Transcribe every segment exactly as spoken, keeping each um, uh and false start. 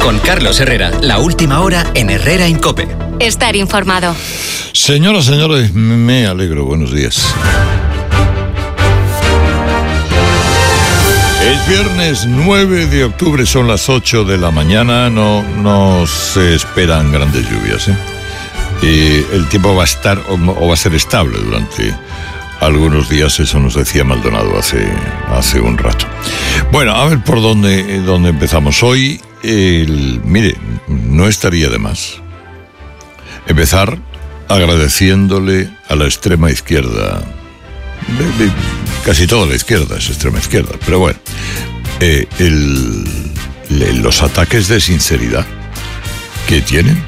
Con Carlos Herrera, la última hora en Herrera en COPE. Estar informado. Señoras, señores, me alegro. Buenos días. Es viernes nueve de octubre, son las ocho de la mañana. No, no se esperan grandes lluvias, ¿eh? Y el tiempo va a estar o, o va a ser estable durante algunos días, eso nos decía Maldonado hace, hace un rato. Bueno, a ver por dónde, dónde empezamos. Hoy, el, mire, no estaría de más empezar agradeciéndole a la extrema izquierda. De, de, casi toda la izquierda es extrema izquierda, pero bueno, eh, el, le, los ataques de sinceridad que tienen.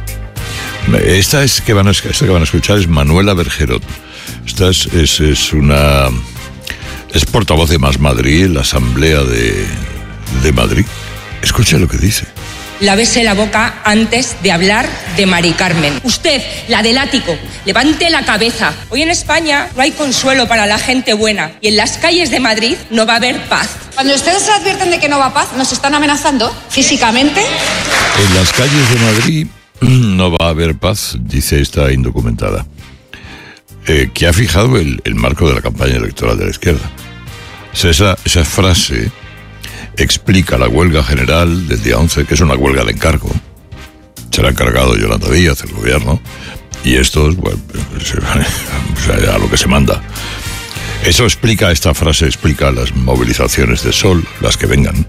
Esta es que van a, esta que van a escuchar es Manuela Bergerot. Esta es, es, es una es portavoz de Más Madrid, la Asamblea de, de Madrid. Escucha lo que dice. Lávese la boca antes de hablar de Mari Carmen. Usted, la del ático, levante la cabeza. Hoy en España no hay consuelo para la gente buena y en las calles de Madrid no va a haber paz. Cuando ustedes se advierten de que no va a paz, nos están amenazando físicamente. En las calles de Madrid no va a haber paz, dice esta indocumentada, eh, que ha fijado el, el marco de la campaña electoral de la izquierda. O sea, esa, esa frase explica la huelga general del día once, que es una huelga de encargo. Se la ha encargado Yolanda Díaz, el gobierno, y estos, bueno, a lo que se manda. Eso explica, esta frase explica las movilizaciones de Sol, las que vengan.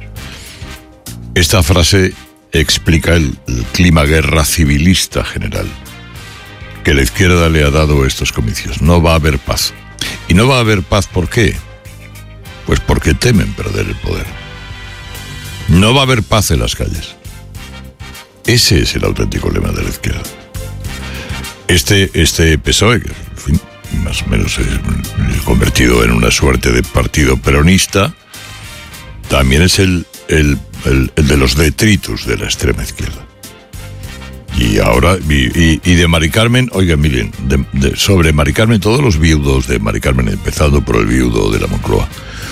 Esta frase explica el, el clima guerra civilista general que la izquierda le ha dado a estos comicios. No va a haber paz. Y no va a haber paz, ¿por qué? Pues porque temen perder el poder. No va a haber paz en las calles. Ese es el auténtico lema de la izquierda. Este, este P S O E, que en fin, más o menos es convertido en una suerte de partido peronista, también es el, el, el, el de los detritus de la extrema izquierda. Y ahora, y, y, y de Mari Carmen, oigan, miren, de, de, sobre Mari Carmen, todos los viudos de Mari Carmen, empezando por el viudo de la Moncloa,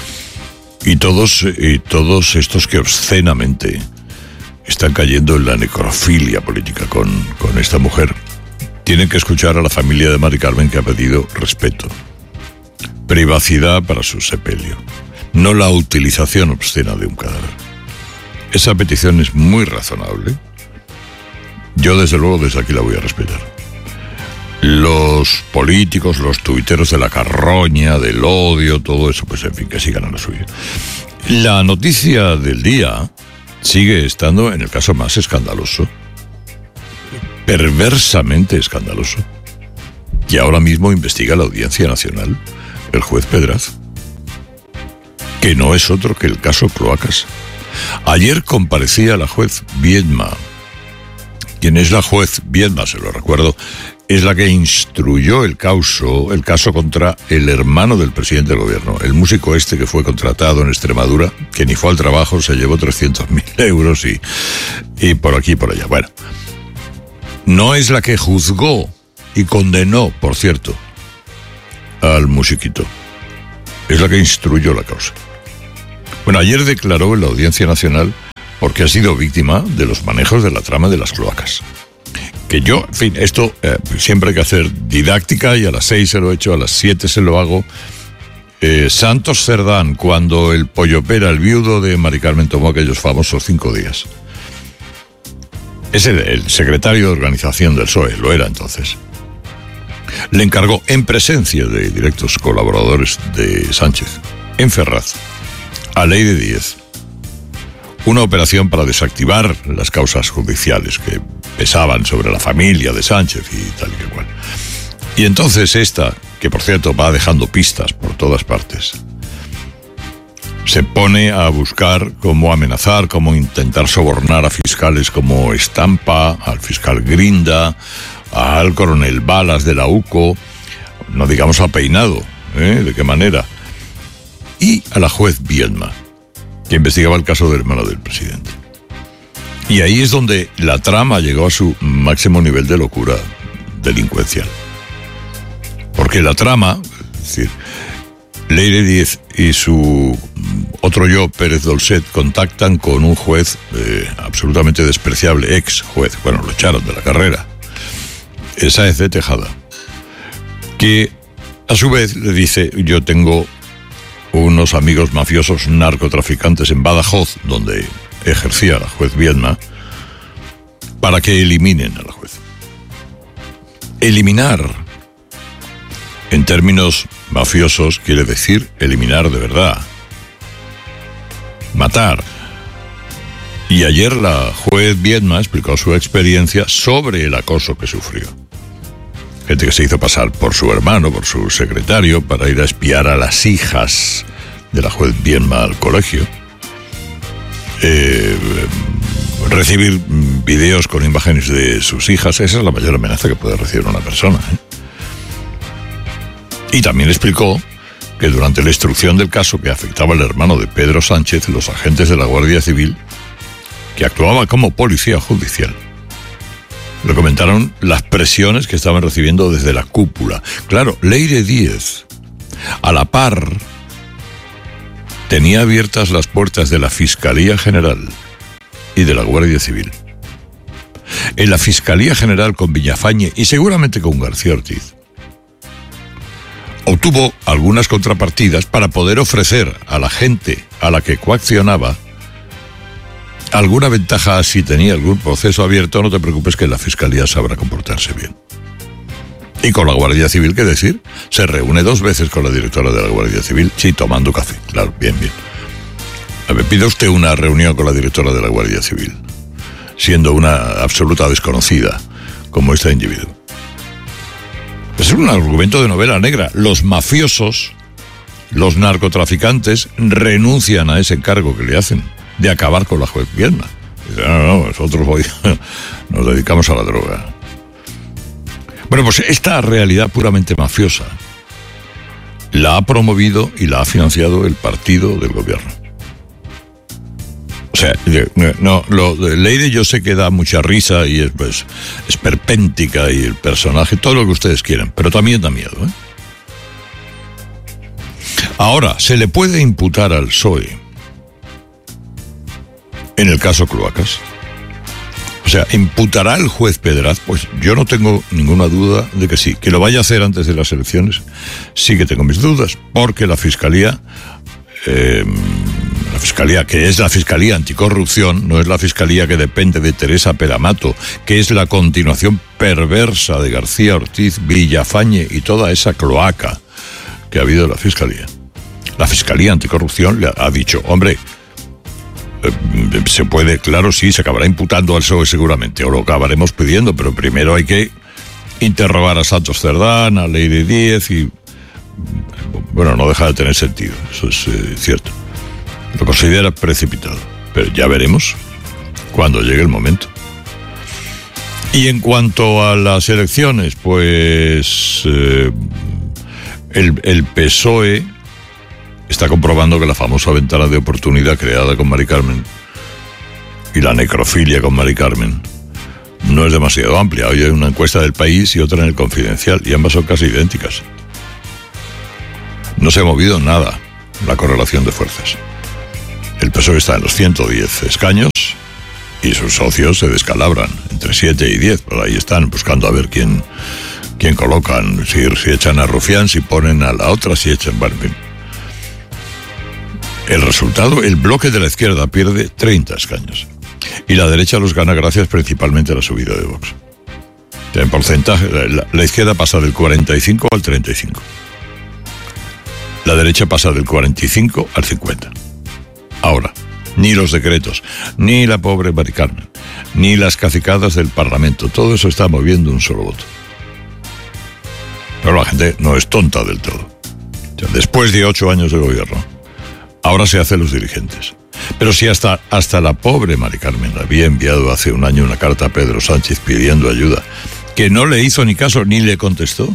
y todos, y todos estos que obscenamente están cayendo en la necrofilia política con, con esta mujer, tienen que escuchar a la familia de Mari Carmen, que ha pedido respeto, privacidad para su sepelio, no la utilización obscena de un cadáver. Esa petición es muy razonable. Yo, desde luego, desde aquí la voy a respetar. Los políticos, los tuiteros de la carroña, del odio, todo eso, pues en fin, que sigan a la suya. La noticia del día sigue estando en el caso más escandaloso, perversamente escandaloso, que ahora mismo investiga la Audiencia Nacional, el juez Pedraza, que no es otro que el caso Cloacas. Ayer comparecía la juez Viedma. ¿Quién es la juez Viedma? Se lo recuerdo. Es la que instruyó el caso, el caso contra el hermano del presidente del gobierno, el músico este que fue contratado en Extremadura, que ni fue al trabajo, se llevó trescientos mil euros y, y por aquí y por allá. Bueno, no es la que juzgó y condenó, por cierto, al musiquito. Es la que instruyó la causa. Bueno, ayer declaró en la Audiencia Nacional porque ha sido víctima de los manejos de la trama de las cloacas. Que yo, en fin, esto eh, siempre hay que hacer didáctica, y a las seis se lo he hecho, a las siete se lo hago. Eh, Santos Cerdán, cuando el Pollo Pera, el viudo de Mari Carmen, tomó aquellos famosos cinco días. Es el, el secretario de organización del P S O E, lo era entonces. Le encargó, en presencia de directos colaboradores de Sánchez, en Ferraz, a Ley de Díez, una operación para desactivar las causas judiciales que pesaban sobre la familia de Sánchez y tal y que cual. Y entonces esta, que por cierto va dejando pistas por todas partes, se pone a buscar cómo amenazar, cómo intentar sobornar a fiscales como Estampa, al fiscal Grinda, al coronel Balas de la U C O, no digamos a Peinado, ¿eh? ¿De qué manera? Y a la juez Viedma, que investigaba el caso del hermano del presidente. Y ahí es donde la trama llegó a su máximo nivel de locura delincuencial. Porque la trama, es decir, Leire Díez y su otro yo, Pérez Dolcet, contactan con un juez eh, absolutamente despreciable, ex juez, bueno, lo echaron de la carrera, Sáez de Tejada, que a su vez le dice: yo tengo unos amigos mafiosos narcotraficantes en Badajoz, donde ejercía la juez Viedma, para que eliminen a la juez. Eliminar, en términos mafiosos, quiere decir eliminar de verdad, matar. Y ayer la juez Viedma explicó su experiencia sobre el acoso que sufrió. Gente que se hizo pasar por su hermano, por su secretario, para ir a espiar a las hijas de la juez Viedma al colegio. Eh, recibir videos con imágenes de sus hijas, esa es la mayor amenaza que puede recibir una persona, ¿eh? Y también explicó que durante la instrucción del caso que afectaba al hermano de Pedro Sánchez, los agentes de la Guardia Civil, que actuaba como policía judicial, le comentaron las presiones que estaban recibiendo desde la cúpula. Claro, Leire Díez, a la par, tenía abiertas las puertas de la Fiscalía General y de la Guardia Civil. En la Fiscalía General con Villafañe y seguramente con García Ortiz, obtuvo algunas contrapartidas para poder ofrecer a la gente a la que coaccionaba alguna ventaja. Si tenía algún proceso abierto, no te preocupes, que la Fiscalía sabrá comportarse bien. Y con la Guardia Civil, ¿qué decir? Se reúne dos veces con la directora de la Guardia Civil, sí, tomando café, claro, bien, bien. A ver, pide usted una reunión con la directora de la Guardia Civil, siendo una absoluta desconocida como este individuo. Es un argumento de novela negra. Los mafiosos, los narcotraficantes, renuncian a ese encargo que le hacen de acabar con la juez Viedma. Dicen: no, no, nosotros hoy nos dedicamos a la droga. Bueno, pues esta realidad puramente mafiosa la ha promovido y la ha financiado el partido del gobierno. O sea, no, lo de Leire yo sé que da mucha risa y es, pues, esperpéntica, y el personaje, todo lo que ustedes quieran, pero también da miedo, ¿eh? Ahora, se le puede imputar al P S O E en el caso Cloacas. O sea, ¿imputará el juez Pedraz? Pues yo no tengo ninguna duda de que sí. Que lo vaya a hacer antes de las elecciones, sí que tengo mis dudas, porque la Fiscalía... Eh, La Fiscalía, que es la Fiscalía Anticorrupción, no es la Fiscalía que depende de Teresa Peramato, que es la continuación perversa de García Ortiz, Villafañe y toda esa cloaca que ha habido en la Fiscalía. La Fiscalía Anticorrupción le ha dicho: hombre, eh, se puede, claro, sí, se acabará imputando al P S O E seguramente, o lo acabaremos pidiendo, pero primero hay que interrogar a Santos Cerdán, a Leire Díez y... Bueno, no deja de tener sentido, eso es eh, cierto. Lo considera precipitado, pero ya veremos cuando llegue el momento. Y en cuanto a las elecciones, pues eh, el, el P S O E está comprobando que la famosa ventana de oportunidad creada con Mari Carmen y la necrofilia con Mari Carmen no es demasiado amplia. Hoy hay una encuesta del País y otra en el Confidencial, y ambas son casi idénticas. No se ha movido nada la correlación de fuerzas. El P S O E está en los ciento diez escaños y sus socios se descalabran entre siete y diez. Por ahí están buscando a ver quién, quién colocan, si, si echan a Rufián, si ponen a la otra, si echan... Bueno, en fin. El resultado, el bloque de la izquierda pierde treinta escaños y la derecha los gana gracias principalmente a la subida de Vox. En porcentaje, la, la izquierda pasa del cuarenta y cinco al treinta y cinco. La derecha pasa del cuarenta y cinco al cincuenta. Ahora, ni los decretos, ni la pobre Mari Carmen, ni las cacicadas del Parlamento, todo eso está moviendo un solo voto. Pero la gente no es tonta del todo. O sea, después de ocho años de gobierno, ahora se hacen los dirigentes. Pero si hasta, hasta la pobre Mari Carmen había enviado hace un año una carta a Pedro Sánchez pidiendo ayuda, que no le hizo ni caso ni le contestó,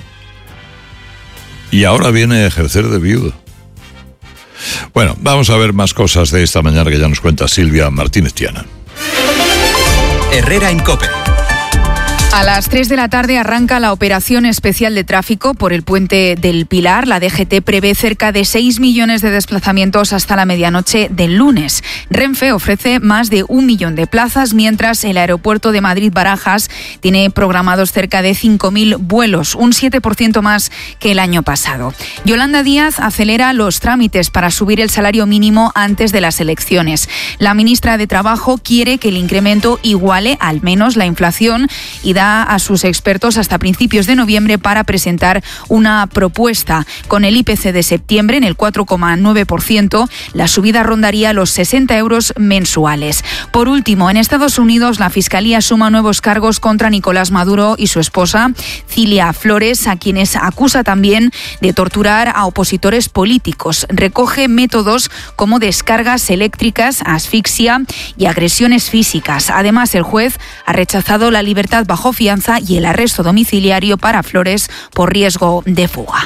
y ahora viene a ejercer de viudo. Bueno, vamos a ver más cosas de esta mañana que ya nos cuenta Silvia Martínez Tiana. Herrera en COPE. A las tres de la tarde arranca la operación especial de tráfico por el puente del Pilar. La D G T prevé cerca de seis millones de desplazamientos hasta la medianoche del lunes. Renfe ofrece más de un millón de plazas, mientras el aeropuerto de Madrid-Barajas tiene programados cerca de cinco mil vuelos, un siete por ciento más que el año pasado. Yolanda Díaz acelera los trámites para subir el salario mínimo antes de las elecciones. La ministra de Trabajo quiere que el incremento iguale al menos la inflación y da a sus expertos hasta principios de noviembre para presentar una propuesta. Con el I P C de septiembre en el cuatro coma nueve por ciento, la subida rondaría los sesenta euros mensuales. Por último, en Estados Unidos, la Fiscalía suma nuevos cargos contra Nicolás Maduro y su esposa, Cilia Flores, a quienes acusa también de torturar a opositores políticos. Recoge métodos como descargas eléctricas, asfixia y agresiones físicas. Además, el juez ha rechazado la libertad bajo fianza y el arresto domiciliario para Flores por riesgo de fuga.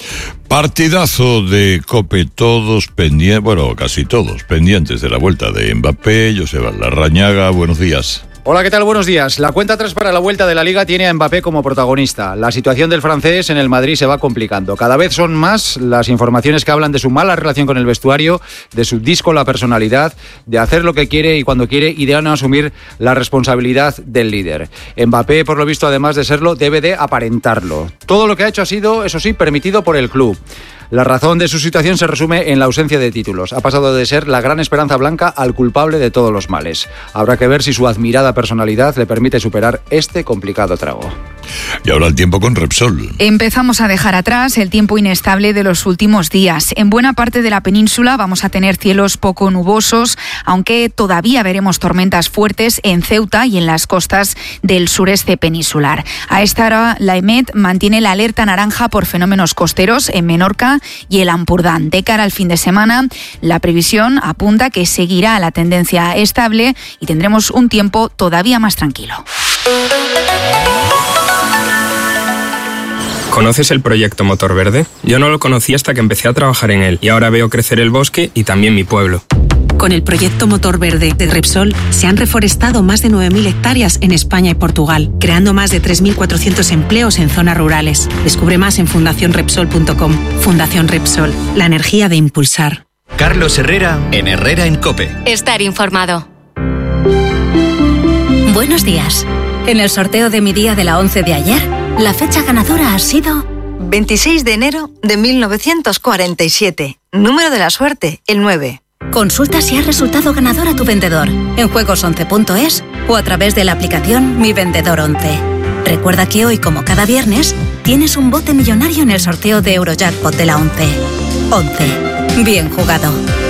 Partidazo de COPE, todos pendientes, bueno, casi todos pendientes de la vuelta de Mbappé. Joseba Larrañaga, buenos días. Hola, ¿qué tal? Buenos días. La cuenta atrás para la vuelta de la Liga tiene a Mbappé como protagonista. La situación del francés en el Madrid se va complicando. Cada vez son más las informaciones que hablan de su mala relación con el vestuario, de su díscola personalidad, de hacer lo que quiere y cuando quiere y de no asumir la responsabilidad del líder. Mbappé, por lo visto, además de serlo, debe de aparentarlo. Todo lo que ha hecho ha sido, eso sí, permitido por el club. La razón de su situación se resume en la ausencia de títulos. Ha pasado de ser la gran esperanza blanca al culpable de todos los males. Habrá que ver si su admirada personalidad le permite superar este complicado trago. Y ahora el tiempo con Repsol. Empezamos a dejar atrás el tiempo inestable de los últimos días. En buena parte de la península vamos a tener cielos poco nubosos, aunque todavía veremos tormentas fuertes en Ceuta y en las costas del sureste peninsular. A esta hora, la EMET mantiene la alerta naranja por fenómenos costeros en Menorca y el Ampurdán. De cara al fin de semana, la previsión apunta que seguirá la tendencia estable y tendremos un tiempo todavía más tranquilo. ¿Conoces el proyecto Motor Verde? Yo no lo conocí hasta que empecé a trabajar en él y ahora veo crecer el bosque y también mi pueblo. Con el proyecto Motor Verde de Repsol se han reforestado más de nueve mil hectáreas en España y Portugal, creando más de tres mil cuatrocientos empleos en zonas rurales. Descubre más en fundación repsol punto com. Fundación Repsol, la energía de impulsar. Carlos Herrera en Herrera en COPE. Estar informado. Buenos días. En el sorteo de mi día de la once de ayer, la fecha ganadora ha sido veintiséis de enero de mil novecientos cuarenta y siete. Número de la suerte, el nueve. Consulta si has resultado ganador a tu vendedor en juegos once punto es o a través de la aplicación Mi Vendedor once. Recuerda que hoy, como cada viernes, tienes un bote millonario en el sorteo de Eurojackpot de la once. once. Bien jugado.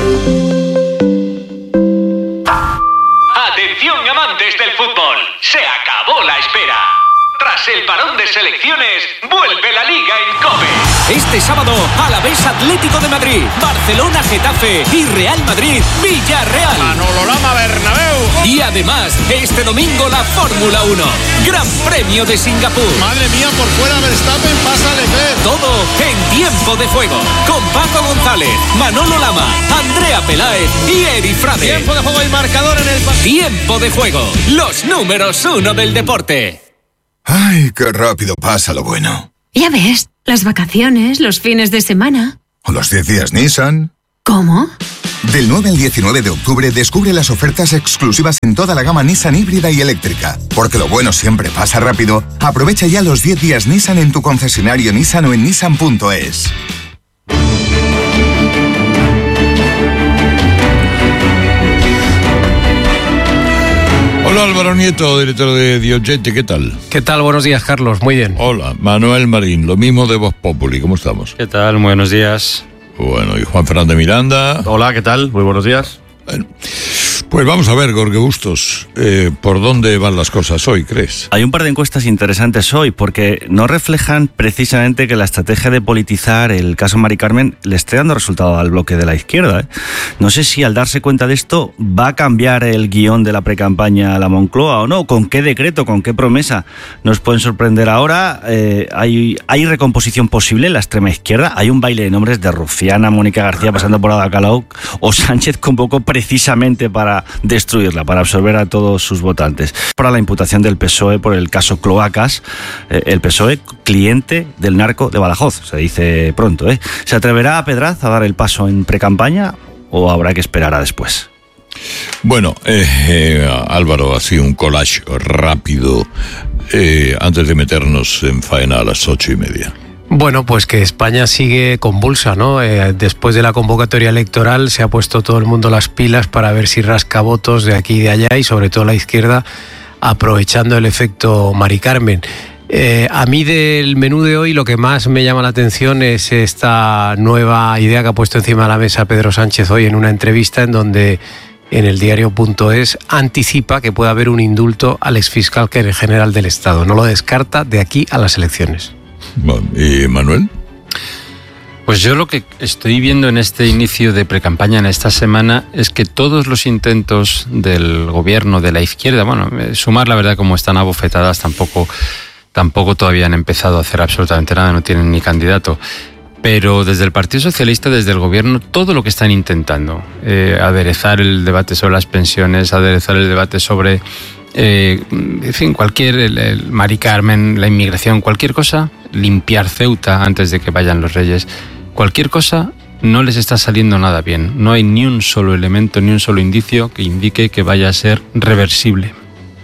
Atención, amantes del fútbol, se acabó la espera. Tras el parón de selecciones, vuelve la Liga en COPE. Este sábado, Alavés Atlético de Madrid, Barcelona Getafe y Real Madrid Villarreal. Manolo Lama Bernabéu. Y además, este domingo la Fórmula uno. Gran Premio de Singapur. Madre mía, por fuera Verstappen, pasa Leclerc. Todo en Tiempo de Juego. Con Paco González, Manolo Lama, Andrea Peláez y Eri Frade. Tiempo de juego y marcador en el... Tiempo de Juego. Los números uno del deporte. Ay, qué rápido pasa lo bueno. Ya ves, las vacaciones, los fines de semana. O los diez días Nissan. ¿Cómo? Del nueve al diecinueve de octubre descubre las ofertas exclusivas en toda la gama Nissan híbrida y eléctrica. Porque lo bueno siempre pasa rápido. Aprovecha ya los diez días Nissan en tu concesionario Nissan o en nissan punto es. Hola Álvaro Nieto, director de Diogete, ¿qué tal? ¿Qué tal? Buenos días, Carlos, muy bien. Hola, Manuel Marín, lo mismo de Voz Populi, ¿cómo estamos? ¿Qué tal? Buenos días. Bueno, y Juan Fernández Miranda. Hola, ¿qué tal? Muy buenos días. Bueno, pues vamos a ver, Jorge Bustos, eh, ¿por dónde van las cosas hoy, crees? Hay un par de encuestas interesantes hoy, porque no reflejan precisamente que la estrategia de politizar el caso Mari Carmen le esté dando resultado al bloque de la izquierda, ¿eh? No sé si al darse cuenta de esto va a cambiar el guión de la precampaña a la Moncloa o no, con qué decreto, con qué promesa nos pueden sorprender ahora. Eh, hay, hay recomposición posible en la extrema izquierda, hay un baile de nombres de Rufián a Mónica García pasando por Ada Colau, o Sánchez convocó precisamente para para destruirla, para absorber a todos sus votantes. Para la imputación del P S O E por el caso Cloacas, eh, el P S O E cliente del narco de Badajoz, se dice pronto, ¿eh? ¿Se atreverá a Pedraz a dar el paso en precampaña o habrá que esperar a después? Bueno, eh, eh, Álvaro, así un collage rápido eh, antes de meternos en faena a las ocho y media. Bueno, pues que España sigue convulsa, ¿no? Eh, después de la convocatoria electoral se ha puesto todo el mundo las pilas para ver si rasca votos de aquí y de allá y sobre todo la izquierda aprovechando el efecto Mari Carmen. Eh, a mí del menú de hoy lo que más me llama la atención es esta nueva idea que ha puesto encima de la mesa Pedro Sánchez hoy en una entrevista en donde en el diario punto es anticipa que puede haber un indulto al exfiscal general del Estado. No lo descarta de aquí a las elecciones. Bueno, ¿y Manuel? Pues yo lo que estoy viendo en este inicio de precampaña en esta semana es que todos los intentos del gobierno de la izquierda, bueno, sumar la verdad como están abofetadas tampoco, tampoco todavía han empezado a hacer absolutamente nada, no tienen ni candidato. Pero desde el Partido Socialista, desde el gobierno, todo lo que están intentando, eh, aderezar el debate sobre las pensiones, aderezar el debate sobre, eh, en fin, cualquier, el, el Mari Carmen, la inmigración, cualquier cosa, limpiar Ceuta antes de que vayan los reyes, cualquier cosa no les está saliendo nada bien. No hay ni un solo elemento, ni un solo indicio que indique que vaya a ser reversible.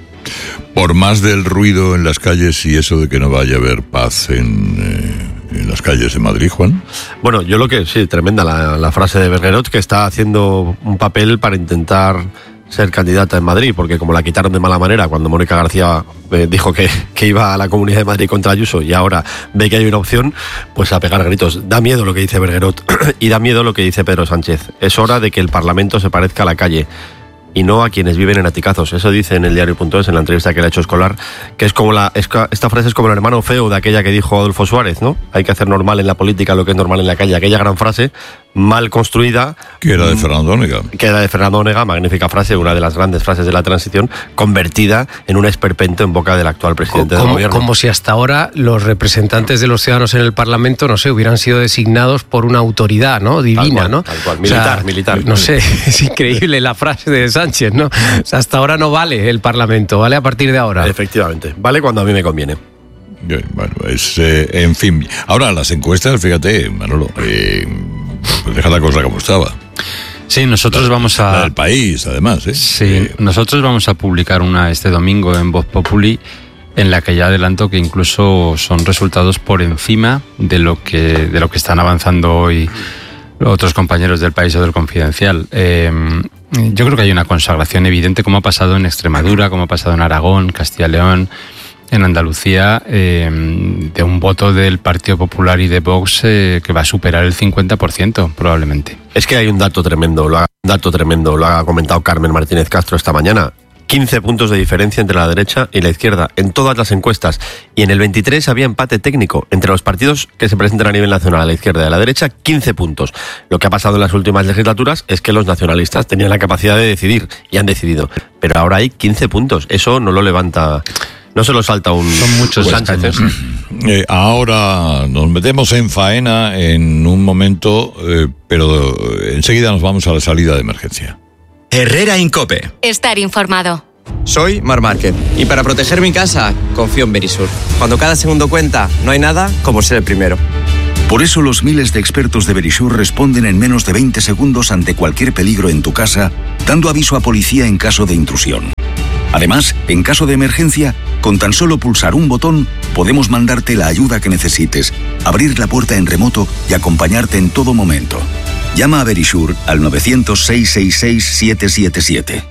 Por más del ruido en las calles y eso de que no vaya a haber paz en... Eh... en las calles de Madrid, Juan. Bueno, yo lo que, sí, tremenda la, la frase de Bergerot, que está haciendo un papel para intentar ser candidata en Madrid, porque como la quitaron de mala manera cuando Mónica García eh, dijo que, que iba a la Comunidad de Madrid contra Ayuso y ahora ve que hay una opción, pues a pegar gritos. Da miedo lo que dice Bergerot y da miedo lo que dice Pedro Sánchez. Es hora de que el Parlamento se parezca a la calle y no a quienes viven en aticazos. Eso dice en el diario punto es, en la entrevista que le ha hecho Escolar, que es como la, esta frase es como el hermano feo de aquella que dijo Adolfo Suárez, ¿no? Hay que hacer normal en la política lo que es normal en la calle. Aquella gran frase, mal construida. Que era de Fernando Onega. Que era de Fernando Onega, magnífica frase, una de las grandes frases de la transición, convertida en un esperpento en boca del actual presidente como, del gobierno. Como si hasta ahora los representantes de los ciudadanos en el Parlamento, no sé, hubieran sido designados por una autoridad, ¿no? Divina, tal cual, ¿no? Tal cual, militar, o sea, militar. No sé, es increíble la frase de Sánchez, ¿no? O sea, hasta ahora no vale el Parlamento, vale a partir de ahora. Efectivamente, vale cuando a mí me conviene. Bueno, es, eh, en fin. Ahora, las encuestas, fíjate, Manolo, eh, pues deja la cosa como estaba. Sí, nosotros la, vamos a... La del país, además, ¿eh? Sí, eh, nosotros vamos a publicar una este domingo en Voz Populi, en la que ya adelanto que incluso son resultados por encima de lo que, de lo que están avanzando hoy otros compañeros del País o del Confidencial. Eh, yo creo que hay una consagración evidente, como ha pasado en Extremadura, como ha pasado en Aragón, Castilla y León, en Andalucía, eh, de un voto del Partido Popular y de Vox eh, que va a superar el cincuenta por ciento probablemente. Es que hay un dato tremendo, lo ha, un dato tremendo, lo ha comentado Carmen Martínez Castro esta mañana. quince puntos de diferencia entre la derecha y la izquierda en todas las encuestas, y en el veintitrés había empate técnico entre los partidos que se presentan a nivel nacional, a la izquierda y a la derecha, quince puntos. Lo que ha pasado en las últimas legislaturas es que los nacionalistas tenían la capacidad de decidir y han decidido, pero ahora hay quince puntos, eso no lo levanta, no se lo salta un... Son muchos pues, Sánchez. Eh, ahora nos metemos en faena en un momento, eh, pero enseguida nos vamos a la salida de emergencia. Herrera en COPE. Estar informado. Soy Mar Márquez y para proteger mi casa confío en Verisur. Cuando cada segundo cuenta, no hay nada como ser el primero. Por eso los miles de expertos de Verisur responden en menos de veinte segundos ante cualquier peligro en tu casa, dando aviso a policía en caso de intrusión. Además, en caso de emergencia, con tan solo pulsar un botón, podemos mandarte la ayuda que necesites, abrir la puerta en remoto y acompañarte en todo momento. Llama a Verisur al nueve cero cero, seis seis seis, siete siete siete.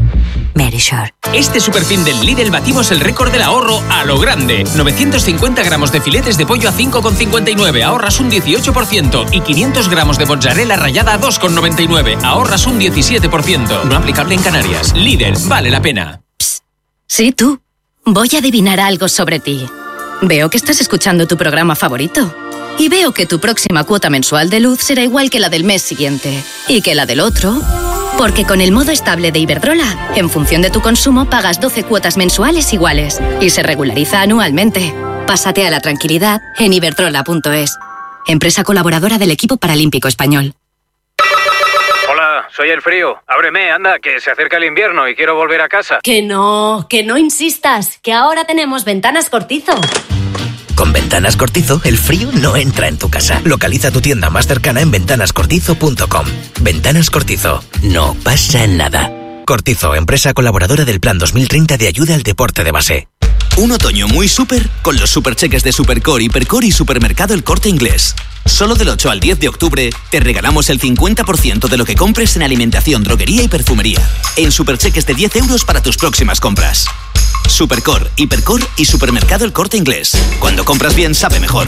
Verisur. Este superfin del Lidl batimos el récord del ahorro a lo grande. novecientos cincuenta gramos de filetes de pollo a cinco con cincuenta y nueve, ahorras un dieciocho por ciento. Y quinientos gramos de mozzarella rallada a dos con noventa y nueve, ahorras un diecisiete por ciento. No aplicable en Canarias. Lidl, vale la pena. Psst. Sí, tú. Voy a adivinar algo sobre ti. Veo que estás escuchando tu programa favorito. Y veo que tu próxima cuota mensual de luz será igual que la del mes siguiente. Y que la del otro. Porque con el modo estable de Iberdrola, en función de tu consumo, pagas doce cuotas mensuales iguales. Y se regulariza anualmente. Pásate a la tranquilidad en iberdrola punto es. Empresa colaboradora del equipo paralímpico español. soy el frío. Ábreme, anda, que se acerca el invierno y quiero volver a casa. Que no, que no insistas, que ahora tenemos Ventanas Cortizo. Con Ventanas Cortizo, el frío no entra en tu casa. Localiza tu tienda más cercana en ventanas cortizo punto com. Ventanas Cortizo. No pasa nada. Cortizo, empresa colaboradora del Plan dos mil treinta de ayuda al deporte de base. Un otoño muy súper con los supercheques de Supercore, Hipercore y Supermercado El Corte Inglés. Solo del ocho al diez de octubre te regalamos el cincuenta por ciento de lo que compres en alimentación, droguería y perfumería. En supercheques de diez euros para tus próximas compras. Supercore, Hipercore y Supermercado El Corte Inglés. Cuando compras bien, sabe mejor.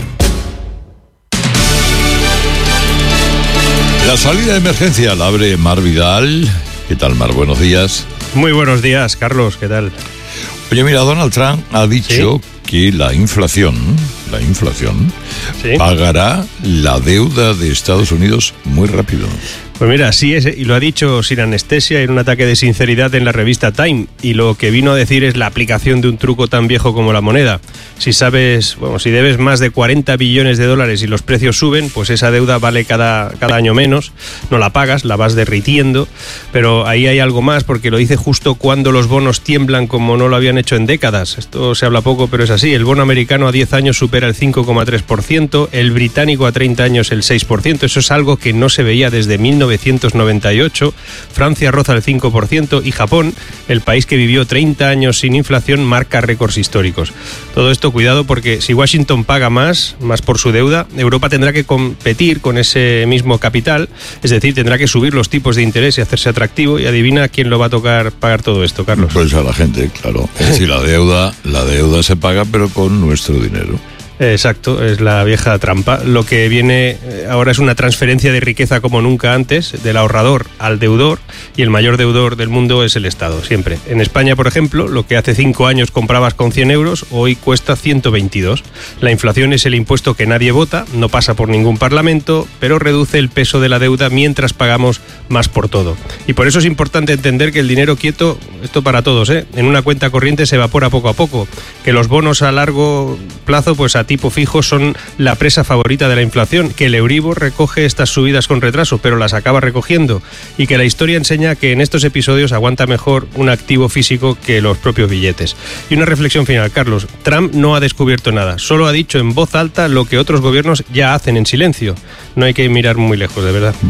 La salida de emergencia la abre Mar Vidal. ¿Qué tal, Mar? Buenos días. Muy buenos días, Carlos. ¿Qué tal? Oye, mira, Donald Trump ha dicho ¿Sí? que la inflación, la inflación, ¿Sí? pagará la deuda de Estados Unidos muy rápido. Pues mira, así es, y lo ha dicho sin anestesia en un ataque de sinceridad en la revista Time, y lo que vino a decir es la aplicación de un truco tan viejo como la moneda. Si sabes, bueno, si debes más de cuarenta billones de dólares y los precios suben, pues esa deuda vale cada, cada año menos, no la pagas, la vas derritiendo, pero ahí hay algo más, porque lo dice justo cuando los bonos tiemblan como no lo habían hecho en décadas. Esto se habla poco, pero es así. El bono americano a diez años supera el cinco coma tres por ciento, el británico a treinta años el seis por ciento, eso es algo que no se veía desde mil novecientos noventa y ocho, Francia roza el cinco por ciento y Japón, el país que vivió treinta años sin inflación, marca récords históricos. Todo esto, cuidado, porque si Washington paga más, más por su deuda, Europa tendrá que competir con ese mismo capital, es decir, tendrá que subir los tipos de interés y hacerse atractivo, y adivina quién lo va a tocar pagar todo esto, Carlos. Pues a la gente, claro. Es decir, la deuda, la deuda se paga, pero con nuestro dinero. Exacto, es la vieja trampa. Lo que viene ahora es una transferencia de riqueza como nunca antes, del ahorrador al deudor, y el mayor deudor del mundo es el Estado, siempre. En España, por ejemplo, lo que hace cinco años comprabas con cien euros, hoy cuesta ciento veintidós. La inflación es el impuesto que nadie vota, no pasa por ningún parlamento, pero reduce el peso de la deuda mientras pagamos más por todo. Y por eso es importante entender que el dinero quieto, esto para todos, ¿eh? en una cuenta corriente se evapora poco a poco, que los bonos a largo plazo, pues a tipo fijo, son la presa favorita de la inflación, que el Euribor recoge estas subidas con retraso, pero las acaba recogiendo, y que la historia enseña que en estos episodios aguanta mejor un activo físico que los propios billetes. Y una reflexión final, Carlos. Trump no ha descubierto nada, solo ha dicho en voz alta lo que otros gobiernos ya hacen en silencio. No hay que mirar muy lejos, de verdad.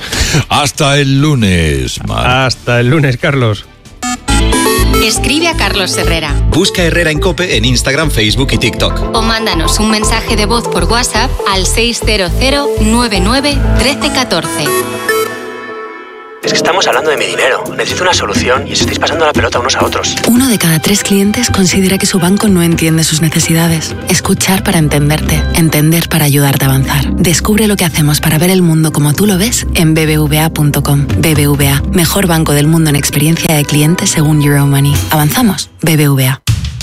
Hasta el lunes, Mar. Hasta el lunes, Carlos. Escribe a Carlos Herrera. Busca Herrera en COPE en Instagram, Facebook y TikTok. O mándanos un mensaje de voz por WhatsApp al seis cero cero nueve nueve uno tres uno cuatro. Es que estamos hablando de mi dinero. Necesito una solución y os estáis pasando la pelota unos a otros. Uno de cada tres clientes considera que su banco no entiende sus necesidades. Escuchar para entenderte. Entender para ayudarte a avanzar. Descubre lo que hacemos para ver el mundo como tú lo ves en b b v a punto com. B B V A, mejor banco del mundo en experiencia de cliente según Euromoney. ¿Avanzamos? B B V A.